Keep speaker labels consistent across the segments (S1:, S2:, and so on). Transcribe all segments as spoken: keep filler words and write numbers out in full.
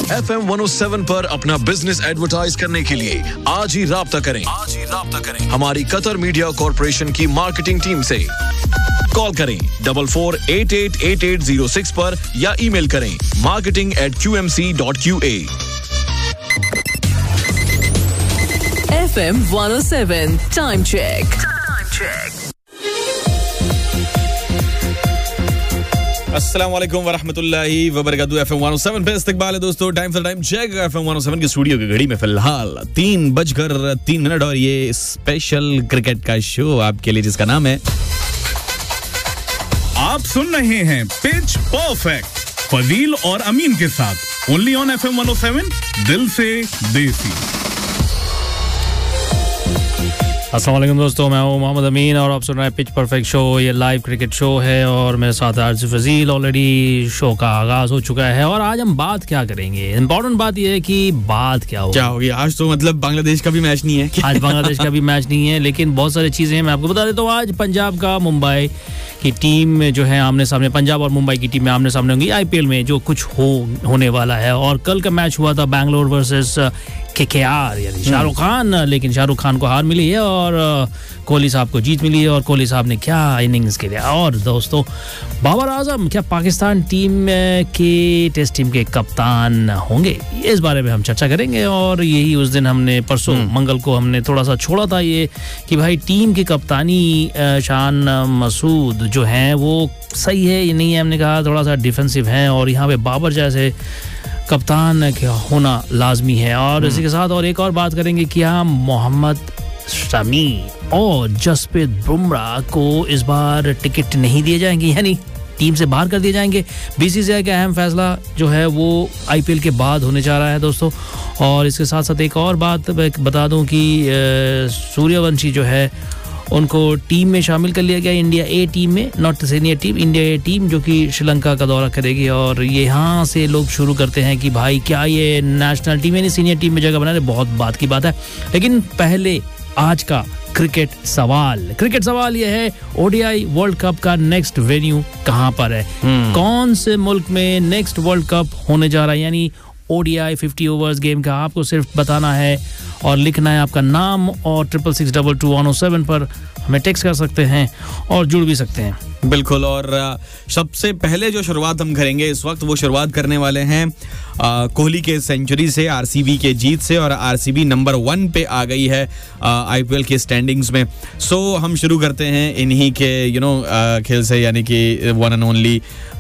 S1: F M one O seven पर अपना business advertise करने के लिए आज ही राब्ता करें आज ही राब्ता करें हमारी कतर मीडिया कॉर्पोरेशन की मार्केटिंग टीम से। कॉल करें double four eight eight eight eight zero six पर या ईमेल करें marketing eight Q M C dot Q A.
S2: F M one O seven time check.
S3: अस्सलाम वालेकुम वरहमतुल्लाहि वबरकातुहू। F M one O seven पे इस्तकबाल है दोस्तों। Time for time check F M one O seven की स्टूडियो की घड़ी में फिलहाल तीन बजकर तीन मिनट और ये स्पेशल क्रिकेट का शो आपके लिए जिसका नाम है
S4: आप सुन रहे हैं पिच परफेक्ट फजील और अमीन के साथ only on F M one O seven दिल से देसी।
S5: अस्सलाम वालेकुम दोस्तों, मैं हूं मोहम्मद अमीन और आप सुन रहे हैं पिच परफेक्ट शो। ये लाइव क्रिकेट शो है और मेरे साथ आरजी फजील। ऑलरेडी शो का आगाज हो चुका है और आज हम बात क्या करेंगे, इम्पोर्टेंट बात यह है कि बात क्या होगी।
S3: क्या होगी आज? तो मतलब बांग्लादेश का भी मैच नहीं है।
S5: आज बांग्लादेश का भी मैच नहीं है, लेकिन बहुत सारी चीजें हैं। मैं आपको बता देता हूँ, आज पंजाब का मुंबई की टीम जो है आमने सामने, पंजाब और मुंबई की टीम में आमने सामने होंगी आईपीएल में, जो कुछ हो होने वाला है। और कल का मैच हुआ था बैंगलोर वर्सेस केकेआर यानी शाहरुख खान, लेकिन शाहरुख खान को हार मिली है और कोहली साहब को जीत मिली है। और कोहली साहब ने क्या इनिंग्स खेले। और दोस्तों, बाबर आजम क्या पाकिस्तान टीम के टेस्ट टीम के कप्तान होंगे, इस बारे में हम चर्चा करेंगे। और यही उस दिन हमने परसों मंगल को हमने थोड़ा सा छोड़ा था ये कि भाई टीम की कप्तानी शान मसूद जो हैं वो सही है या नहीं है। हमने कहा थोड़ा सा डिफेंसिव हैं और यहाँ पे बाबर जैसे कप्तान क्या होना लाजमी है। और इसी के साथ और एक और बात करेंगे कि हम मोहम्मद शमी और जसप्रीत बुमराह को इस बार टिकट नहीं दिए जाएंगे, यानी टीम से बाहर कर दिए जाएंगे। बीसीसीआई का अहम फैसला जो है वो आईपीएल के बाद होने जा रहा है दोस्तों। और इसके साथ साथ एक और बात बता दूं कि सूर्यवंशी जो है उनको टीम में शामिल कर लिया गया, इंडिया ए टीम में, not senior team, India A team जो कि श्रीलंका का दौरा करेगी। और यहाँ से लोग शुरू करते हैं कि भाई क्या ये नेशनल टीम यानी सीनियर टीम में जगह बना रहे, बहुत बात की बात है। लेकिन पहले आज का क्रिकेट सवाल क्रिकेट सवाल ये है, ओडीआई वर्ल्ड कप का नेक्स्ट वेन्यू कहाँ पर है? कौन से मुल्क में नेक्स्ट वर्ल्ड कप होने जा रहा है? यानी ओडीआई फिफ्टी ओवर्स गेम का आपको सिर्फ बताना है और लिखना है आपका नाम और triple six double two one O seven पर हमें टेक्स्ट कर सकते हैं और जुड़ भी सकते हैं।
S3: बिल्कुल। और सबसे पहले जो शुरुआत हम करेंगे इस वक्त, वो शुरुआत करने वाले हैं कोहली के सेंचुरी से, आरसीबी के जीत से। और आरसीबी नंबर वन पे आ गई है आईपीएल के स्टैंडिंग्स में। सो हम शुरू करते हैं इन्हीं के यू नो खेल से, यानी कि one and only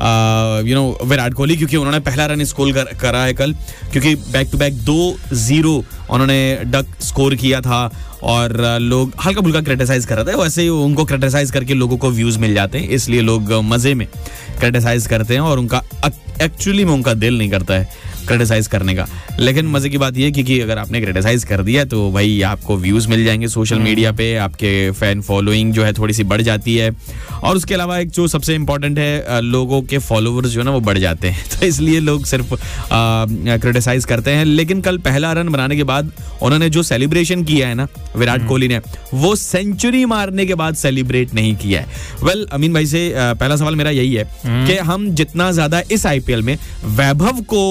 S3: you know Virat Kohli, क्योंकि उन्होंने पहला रन स्कोर कर, करा है कल, क्योंकि बैक टू बैक दो जीरो उन्होंने डक स्कोर किया था। और लोग हल्का फुल्का क्रिटिसाइज कर रहे थे, वैसे ही उनको क्रिटिसाइज करके लोगों को व्यूज मिल जाते हैं, इसलिए लोग मजे में क्रिटिसाइज करते हैं और उनका एक्चुअली में उनका दिल नहीं करता है क्रिटिसाइज करने का। लेकिन मजे की बात यह है कि अगर आपने क्रिटिसाइज कर दिया तो भाई आपको व्यूज मिल जाएंगे सोशल मीडिया पे, आपके फैन फॉलोइंग जो है थोड़ी सी बढ़ जाती है। और उसके अलावा एक जो सबसे इंपॉर्टेंट है, लोगों के फॉलोवर्स जो है ना वो बढ़ जाते हैं, तो इसलिए लोग सिर्फ क्रिटिसाइज करते हैं। लेकिन कल पहला रन बनाने के बाद उन्होंने जो सेलिब्रेशन किया है ना विराट कोहली ने, वो सेंचुरी मारने के बाद सेलिब्रेट नहीं किया है। वेल well, अमीन भाई से uh, पहला सवाल मेरा यही है कि हम जितना ज्यादा इस आईपीएल में वैभव को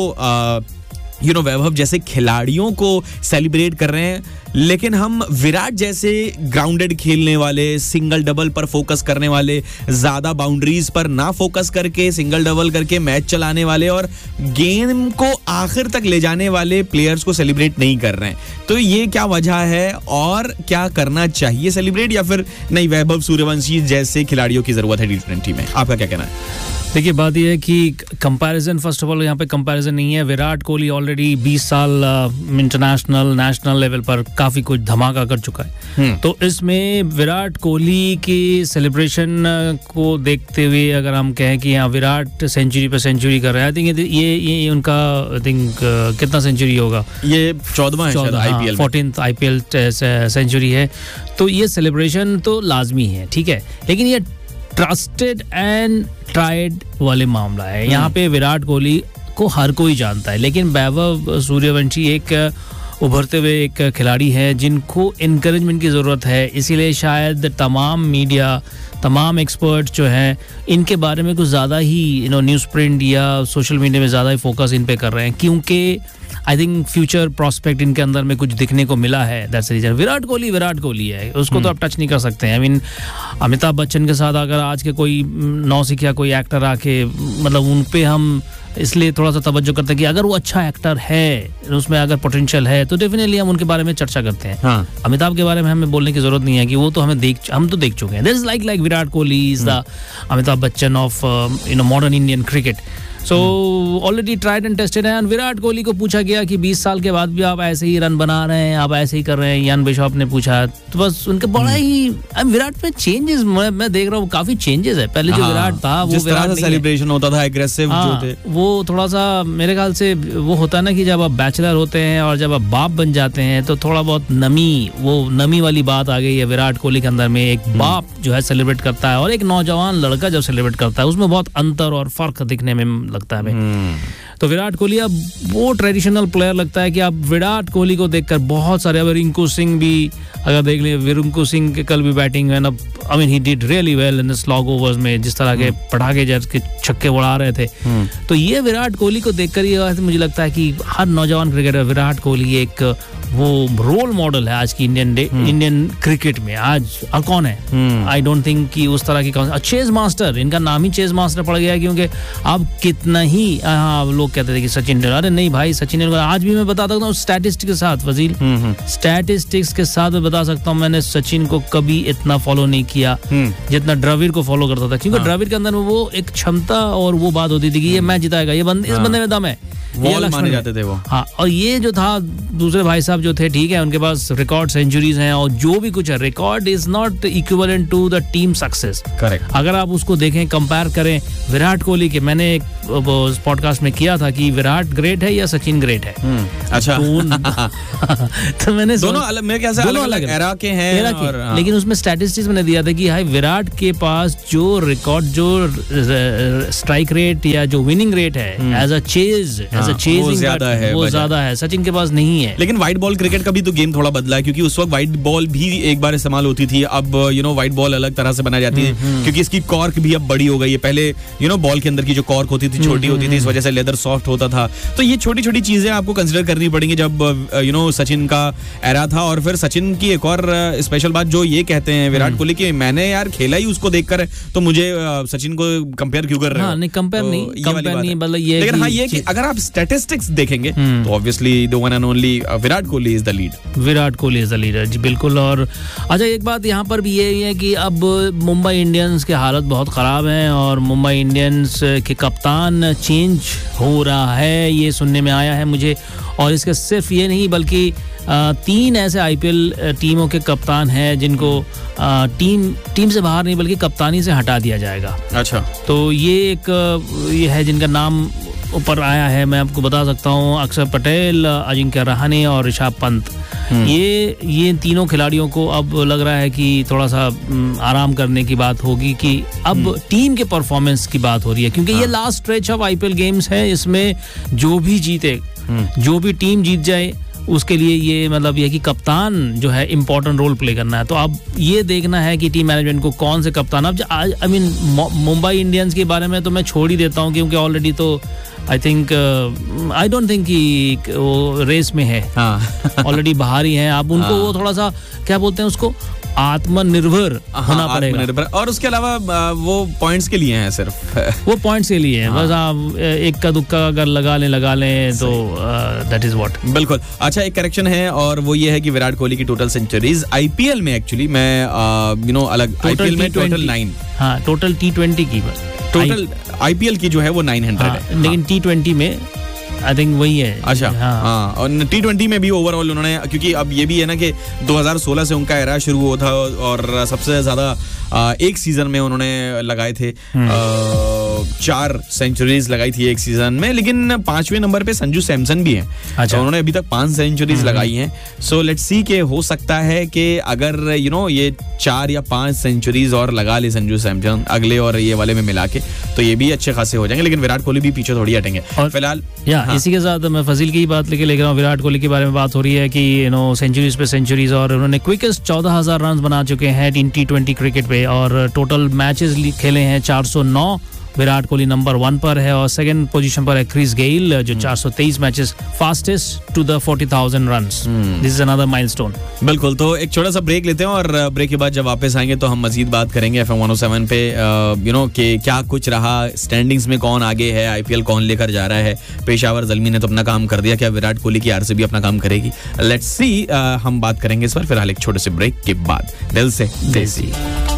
S3: यू नो वैभव जैसे खिलाड़ियों को सेलिब्रेट कर रहे हैं, लेकिन हम विराट जैसे ग्राउंडेड खेलने वाले, सिंगल डबल पर फोकस करने वाले, ज्यादा बाउंड्रीज पर ना फोकस करके सिंगल डबल करके मैच चलाने वाले और गेम को आखिर तक ले जाने वाले प्लेयर्स को सेलिब्रेट नहीं कर रहे हैं। तो ये क्या वजह है और क्या करना चाहिए सेलिब्रेट, या फिर नहीं वैभव सूर्यवंशी जैसे खिलाड़ियों की जरूरत है टी ट्वेंटी में? आपका क्या कहना है?
S5: देखिए, बात यह है कि कंपैरिजन, फर्स्ट ऑफ ऑल यहाँ पे कंपैरिजन नहीं है। विराट कोहली ऑलरेडी बीस साल इंटरनेशनल नेशनल लेवल पर काफी कुछ धमाका कर चुका है, तो इसमें विराट कोहली की सेलिब्रेशन को देखते हुए अगर हम कहें कि यहाँ विराट सेंचुरी पे सेंचुरी कर रहा है, आई थिंक ये ये उनका आई थिंक कितना सेंचुरी होगा,
S3: ये चौदहवां आईपीएल
S5: फोर्टीन्थ आईपीएल सेंचुरी है, तो ये सेलिब्रेशन तो लाजमी है, ठीक है। लेकिन ये ट्रस्टेड एंड ट्राइड वाले मामला है। यहाँ पे विराट कोहली को हर कोई जानता है, लेकिन वैभव सूर्यवंशी एक उभरते हुए एक खिलाड़ी हैं जिनको इनकरेजमेंट की ज़रूरत है, इसीलिए शायद तमाम मीडिया, तमाम एक्सपर्ट जो हैं इनके बारे में कुछ ज़्यादा ही यू नो न्यूज़ प्रिंट या सोशल मीडिया में ज़्यादा ही फोकस इन पे कर रहे हैं, क्योंकि आई थिंक फ्यूचर प्रोस्पेक्ट इनके अंदर में कुछ दिखने को मिला है। That's the reason. Virat Kohli Virat Kohli है, उसको तो आप टच नहीं कर सकते हैं। आई मीन अमिताभ बच्चन के साथ अगर आज के कोई नौसिखिया कोई एक्टर आके मतलब उन पे हम इसलिए थोड़ा सा तवज्जो करते हैं कि अगर वो अच्छा एक्टर है, उसमें अगर पोटेंशियल है तो डेफिनेटली हम उनके बारे में चर्चा करते हैं। हाँ। अमिताभ के बारे में हमें बोलने की जरूरत नहीं है कि वो तो हमें देख हम तो देख चुके हैं। This is like like Virat Kohli is the Amitabh Bachchan of you know modern Indian cricket. So already tried and tested है। विराट कोहली को पूछा गया कि बीस साल के बाद भी आप ऐसे ही रन बना रहे हैं, आप ऐसे ही कर रहे हैं, यान बिशॉप ने पूछा, तो बस उनके बड़ा ही विराट में चेंजेस मैं, मैं देख रहा हूँ, काफी चेंजेस है। पहले जो विराट था वो विराट
S3: सेलिब्रेशन होता था, एग्रेसिव जो थे,
S5: वो थोड़ा सा मेरे ख्याल से वो होता है ना कि जब आप बैचलर होते हैं और जब आप बाप बन जाते हैं तो थोड़ा बहुत नमी, वो नमी वाली बात आ गई है विराट कोहली के अंदर में। एक बाप जो है सेलिब्रेट करता है और एक नौजवान लड़का जब सेलिब्रेट करता है उसमें बहुत अंतर और फर्क दिखने में लगता है हमें। तो विराट कोहली अब वो ट्रेडिशनल प्लेयर लगता है कि अब विराट कोहली को देखकर बहुत सारे, अब रिंकू सिंह भी अगर देख लें, रिंकू सिंह के कल भी बैटिंग है ना, I mean he did really well in the slog overs में, जिस तरह के पटाखे जैसे छक्के उड़ा रहे थे। तो ये विराट कोहली को देखकर ही मुझे लगता है कि हर नौजवान क्रिकेटर विराट कोहली एक वो रोल मॉडल है आज की इंडियन इंडियन क्रिकेट में। आज और कौन है, आई डोंट थिंक कि उस तरह की कौन, चेज मास्टर, इनका नाम ही चेज मास्टर पड़ गया है, क्योंकि अब कितना ही हाँ लोग कहते थे कि सचिन तेंदुलकर, अरे नहीं भाई सचिन तेंदुलकर, आज भी मैं बता सकता हूँ स्टैटिस्टिक्स के साथ, वजील स्टैटिस्टिक्स के साथ मैं बता सकता हूँ मैंने सचिन को कभी इतना फॉलो नहीं किया जितना द्रविड़ को फॉलो करता था, क्योंकि द्रविड़ के अंदर में वो एक क्षमता और वो बात होती थी कि ये मैच जिताएगा, ये बंदे इस बंदे में दम है,
S3: ये माने जाते थे वो।
S5: हाँ, और ये जो था दूसरे भाई साहब जो थे, ठीक है उनके पास रिकॉर्ड सेंचुरीज हैं और जो भी कुछ है, record is not equivalent to the team success. Correct. अगर आप उसको देखें, कंपेयर करें विराट कोहली के, मैंने एक पॉडकास्ट में किया था कि विराट ग्रेट है या सचिन ग्रेट है।
S3: अच्छा।
S5: तो मैंने
S3: दोनों अलग, मेरे ख्याल से अलग अलग एरा के हैं,
S5: एरा के, और, हाँ। लेकिन उसमें स्टैटिस्टिक्स मैंने दिया था कि हाई विराट के पास जो रिकॉर्ड, जो स्ट्राइक रेट या जो विनिंग रेट है as a chase, as a chasing ज्यादा है, वो ज्यादा है, सचिन के पास नहीं है।
S3: लेकिन व्हाइट बॉल क्रिकेट का भी तो गेम थोड़ा बदला है, क्योंकि उस वक्त व्हाइट बॉल भी एक बार इस्तेमाल होती थी, अब यू नो व्हाइट बॉल अलग तरह से बनाई जाती है, क्योंकि इसकी कॉर्क भी अब बड़ी हो गई है। पहले यू नो बॉल के अंदर की जो कॉर्क होती थी छोटी होती थी, इस वजह से लेदर सॉफ्ट होता था। तो ये छोटी छोटी चीजें आपको कंसीडर करनी पड़ेंगी जब यू नो सचिन का एरा था। और फिर सचिन की एक और स्पेशल बात जो ये कहते हैं विराट कोहली की, मैंने यार खेला ही उसको देखकर, तो मुझे सचिन को कंपेयर क्यों कर रहे हो?
S5: नहीं कंपेयर नहीं, कंपेयर नहीं, मतलब ये,
S3: लेकिन हाँ ये कि अगर आप स्टैटिस्टिक्स देखेंगे तो obviously the one and only Virat Kohli is the lead.
S5: Virat Kohli is the leader जी, बिल्कुल। और अच्छा एक बात यहाँ पर भी ये है कि अब मुंबई इंडियंस की हालत बहुत खराब है और मुंबई इंडियंस के कप्तान चेंज हो रहा है, ये सुनने में आया है मुझे। और इसके सिर्फ ये नहीं बल्कि तीन ऐसे आईपीएल टीमों के कप्तान हैं जिनको टीम टीम से बाहर नहीं बल्कि कप्तानी से हटा दिया जाएगा। अच्छा। तो ये एक ये है जिनका नाम ऊपर आया है, मैं आपको बता सकता हूँ, अक्षर पटेल, अजिंक्य रहाणे और ऋषभ पंत। ये ये तीनों खिलाड़ियों को अब लग रहा है कि थोड़ा सा आराम करने की बात होगी, कि अब टीम के परफॉर्मेंस की बात हो रही है, क्योंकि ये last stretch of IPL games है, इसमें जो भी जीते, जो भी टीम जीत जाए उसके लिए ये मतलब ये कि कप्तान जो है इम्पोर्टेंट रोल प्ले करना है। तो अब ये देखना है कि टीम मैनेजमेंट को कौन से कप्तान, अब आई मीन मुंबई इंडियंस के बारे में तो मैं छोड़ ही देता हूँ, क्योंकि ऑलरेडी तो I think I don't think कि वो रेस में है, ऑलरेडी बाहर ही हैं। अब उनको वो थोड़ा सा क्या बोलते हैं उसको, आत्मनिर्भर होना पड़ेगा।
S3: और उसके अलावा वो पॉइंट्स के लिए हैं, सिर्फ वो
S5: पॉइंट्स के लिए हैं, बस आप एक का दुक्का अगर लगा लें लगा लें तो दैट इज व्हाट।
S3: बिल्कुल। अच्छा एक करेक्शन है और वो ये है कि विराट कोहली की टोटल सेंचुरीज आईपीएल में, एक्चुअली मैं यू नो अलग आईपीएल में टोटल नाइन,
S5: हाँ टोटल टी ट्वेंटी की,
S3: टोटल आईपीएल की जो है वो नाइन हंड्रेड है,
S5: लेकिन टी ट्वेंटी में आई थिंक वही है।
S3: अच्छा। हाँ, हाँ। और टी ट्वेंटी में भी ओवरऑल उन्होंने, क्योंकि अब ये भी है ना कि दो हज़ार सोलह से उनका एरा शुरू हुआ था और सबसे ज्यादा एक सीजन में उन्होंने लगाए थे चार सेंचुरीज लगाई थी एक सीजन में, लेकिन पांचवें नंबर पे संजू सैमसन भी हैं।
S5: अच्छा।
S3: तो उन्होंने अभी तक पांच सेंचुरीज लगाई हैं। सो लेट्स सी के हो सकता है कि अगर यू you नो know, ये चार या पांच सेंचुरीज और लगा ले संजू सैमसन अगले और ये वाले में मिला के, तो ये भी अच्छे खासे हो जाएंगे। लेकिन विराट कोहली भी पीछे थोड़ी हटेंगे
S5: और
S3: फिलहाल।
S5: या
S3: हाँ।
S5: इसी के साथ मैं फजील की बात लेके लेकर विराट कोहली के बारे में बात हो रही है कि यू नो सेंचुरीज पे सेंचुरीज, और उन्होंने क्विकेस्ट चौदह हजार रन बना चुके हैं टी ट्वेंटी क्रिकेट पे, और टोटल मैचेस खेले हैं चार सौ नौ। विराट कोहली नंबर वन पर है और सेकंड पोजीशन पर है क्रिस गेल जो चार सौ तेईस matches, fastest to the forty thousand runs. This is another milestone.
S3: बिल्कुल, तो एक छोटा सा ब्रेक लेते हैं और ब्रेक के बाद जब वापस आएंगे तो हम मजीद बात करेंगे F M one O seven पे यू नो कि क्या कुछ रहा, स्टैंडिंग्स में कौन आगे है, आईपीएल कौन लेकर जा रहा है। पेशावर ज़ल्मी ने तो अपना काम कर दिया, क्या विराट कोहली की आरसीबी अपना काम करेगी? लेट्स सी, हम बात करेंगे इस पर फिलहाल एक छोटे से ब्रेक के बाद। दिल से देसी।